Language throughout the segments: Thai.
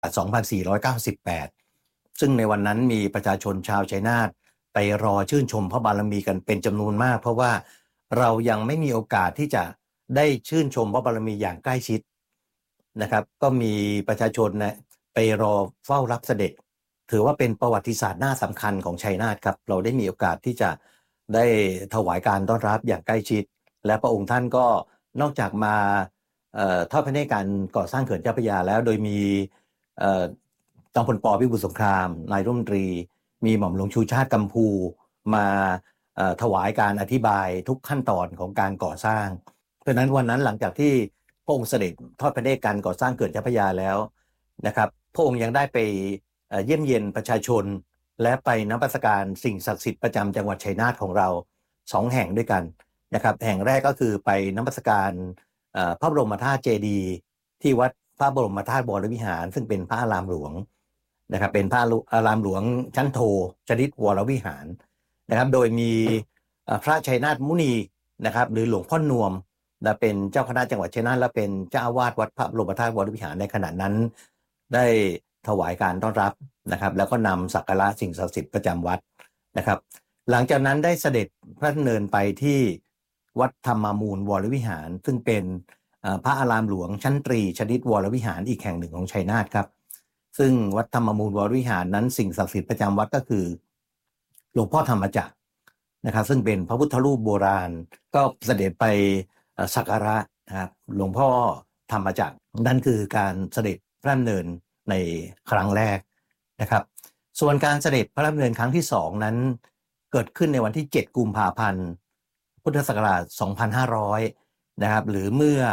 2498ซึ่งในวันนั้นมีประชาชนชาวชัยนาทไปรอชื่นชมพระบารมีกันเป็นจำนวนมากเพราะว่าเรายังไม่มีโอกาสที่จะได้ชื่นชมพระบารมีอย่างใกล้ชิดนะครับก็มีประชาชนนะไปรอเฝ้ารับเสด็จถือว่าเป็นประวัติศาสตร์หน้าสำคัญของชัยนาทครับเราได้มีโอกาสที่จะได้ถวายการต้อนรับอย่างใกล้ชิดและพระองค์ท่านก็นอกจากมาทอดพระเนตรการก่อสร้างเขื่อนเจ้าพระยาแล้วโดยมีจอมพล ป.พิบูลสงครามนายรัฐมนตรีมีหม่อมหลวงชูชาติกัมพูมาถวายการอธิบายทุกขั้นตอนของการก่อสร้างเพราะนั้นวันนั้นหลังจากที่พระองค์เสด็จทอดพระเนตรการก่อสร้างเขื่อนเจ้าพระยาแล้วนะครับพระองค์ยังได้ไปเยี่ยมเยียนประชาชนและไปนมัสการสิ่งศักดิ์สิทธิ์ประจำจังหวัดชัยนาทของเรา2แห่งด้วยกันนะครับแห่งแรกก็คือไปนมัสการพระบรมธาตุเจดีย์ที่วัดพระบรมธาตุวรวิหารซึ่งเป็นพระอารามหลวงนะครับเป็นพระอารามหลวงชั้นโทชนิดวรวิหารนะครับโดยมีพระชัยนาทมุนีนะครับหรือหลวงพ่อนวมและเป็นเจ้าคณะจังหวัดชัยนาทและเป็นเจ้าอาวาสวัดพระบรมธาตุวรวิหารในขณะนั้นได้ถวายการต้อนรับนะครับแล้วก็นำสักการะสิ่งศักดิ์สิทธิ์ประจำวัดนะครับหลังจากนั้นได้เสด็จพระดำเนินไปที่วัดธรรมมูลวรวิหารซึ่งเป็นพระอารามหลวงชั้นตรีชนิดวรวิหารอีกแห่งหนึ่งของชัยนาทครับซึ่งวัดธรรมมูลวรวิหารนั้นสิ่งศักดิ์สิทธิ์ประจำวัดก็คือหลวงพ่อธรรมจักรนะครับซึ่งเป็นพระพุทธรูปโบราณก็เสด็จไปสักการะนะครับหลวงพ่อธรรมจักรนั่นคือการเสด็จพระดำเนินในครั้งแรกนะครับส่วนการเสด็จพระดำเนินครั้งที่2นั้นเกิดขึ้นในวันที่7กุมภาพันธ์พุทธศักราช2500นะครับหรือเมื่อ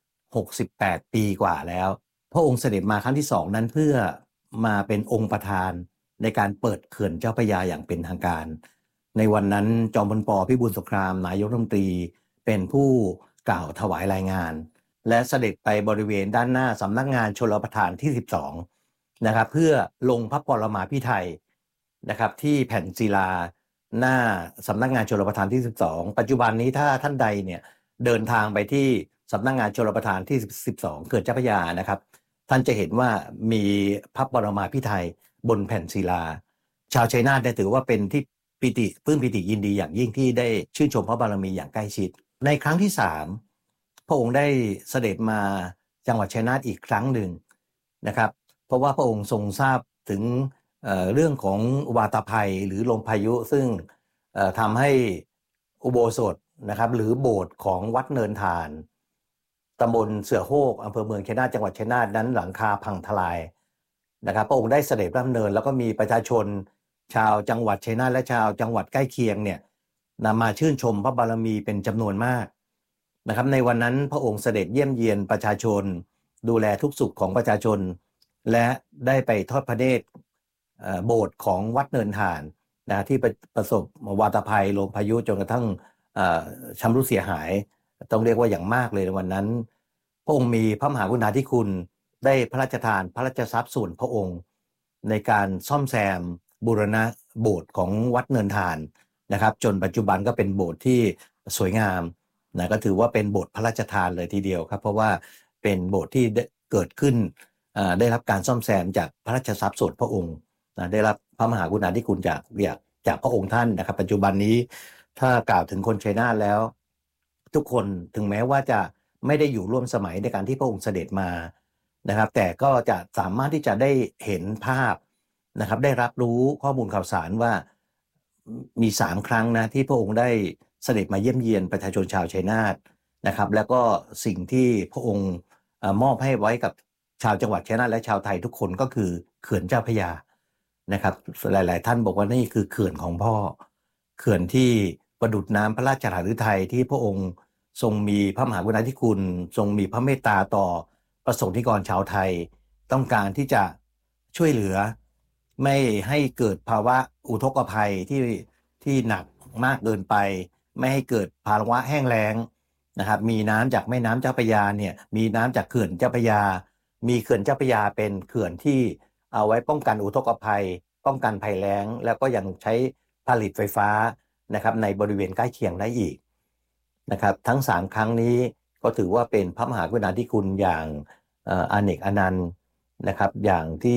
68ปีกว่าแล้วพระองค์เสด็จมาครั้งที่2นั้นเพื่อมาเป็นองค์ประธานในการเปิดเขื่อนเจ้าพระยาอย่างเป็นทางการในวันนั้นจอมพล ป.พิบูลสงครามนายกรัฐมนตรีเป็นผู้กล่าวถวายรายงานและเสด็จไปบริเวณด้านหน้าสำนักงานชลประทานที่12นะครับเพื่อลงพระปรมาภิไธยนะครับที่แผ่นศิลาหน้าสำนักงานชลประทานที่12ปัจจุบันนี้ถ้าท่านใดเนี่ยเดินทางไปที่สำนักงานชลประทานที่12เขื่อนเจ้าพระยานะครับท่านจะเห็นว่ามีพระปรมาภิไธยบนแผ่นศิลาชาวชัยนาทได้ถือว่าเป็นที่ปลื้มปิติยินดีอย่างยิ่งที่ได้ชื่นชมพระบารมีอย่างใกล้ชิดในครั้งที่3พระองค์ได้เสด็จมาจังหวัดชัยนาทอีกครั้งหนึ่งนะครับเพราะว่าพระองค์ทรงทราบถึงเรื่องของวาตภัยหรือลมพายุซึ่งทำให้อุโบสถนะครับหรือโบสถ์ของวัดเนินทานตำบลเสือโฮกอำเภอเมืองชัยนาทจังหวัดชัยนาทนั้นหลังคาพังทลายนะครับพระองค์ได้เสด็จพระดำเนินแล้วก็มีประชาชนชาวจังหวัดชัยนาทและชาวจังหวัดใกล้เคียงเนี่ยนำมาชื่นชมพระบารมีเป็นจำนวนมากนะครับในวันนั้นพระองค์เสด็จเยี่ยมเยียนประชาชนดูแลทุกสุขของประชาชนและได้ไปทอดพระเนตรโบสถ์ของวัดเนินทานนะที่ประสบวาตภัยลมพายุจนกระทั่งชำรุดเสียหายต้องเรียกว่าอย่างมากเลยในวันนั้นพระองค์มีพระมหากรุณาธิคุณได้พระราชทานพระราชทรัพย์ส่วนพระองค์ในการซ่อมแซมบูรณะโบสถ์ของวัดเนินทานนะครับจนปัจจุบันก็เป็นโบสถ์ที่สวยงามนะก็ถือว่าเป็นโบสถ์พระราชทานเลยทีเดียวครับเพราะว่าเป็นโบสถ์ที่เกิดขึ้นได้รับการซ่อมแซมจากพระราชทรัพย์ส่วนพระองค์นะได้รับพระมหากรุณาธิคุณจากพระองค์ท่านนะครับปัจจุบันนี้ถ้ากล่าวถึงคนชัยนาทแล้วทุกคนถึงแม้ว่าจะไม่ได้อยู่ร่วมสมัยในการที่พระองค์เสด็จมานะครับแต่ก็จะสามารถที่จะได้เห็นภาพนะครับได้รับรู้ข้อมูลข่าวสารว่ามี3ครั้งนะที่พระองค์ได้เสด็จมาเยี่ยมเยียนประชาชนชาวชัยนาทนะครับแล้วก็สิ่งที่พระองค์มอบให้ไว้กับชาวจังหวัดชัยนาทและชาวไทยทุกคนก็คือเขื่อนเจ้าพระยานะครับหลายๆท่านบอกว่านี่คือเขื่อนของพ่อเขื่อนที่ประดุจน้ำพระราชหฤทัยที่พระองค์ทรงมีพระมหากรุณาธิคุณทรงมีพระเมตตาต่อประสงค์นิกรชาวไทยต้องการที่จะช่วยเหลือไม่ให้เกิดภาวะอุทกภัยที่หนักมากเกินไปไม่ให้เกิดภาวะแห้งแล้งนะครับมีน้ำจากแม่น้ำเจ้าพระยาเนี่ยมีน้ำจากเขื่อนเจ้าพระยามีเขื่อนเจ้าพระยาเป็นเขื่อนที่เอาไว้ป้องกันอุทกภัยป้องกันภัยแล้งแล้วก็ยังใช้ผลิตไฟฟ้านะครับในบริเวณใกล้เคียงได้อีกนะครับทั้ง3ครั้งนี้ก็ถือว่าเป็นพระมหากรุณาธิคุณอย่างอาเนกอนันต์นะครับอย่างที่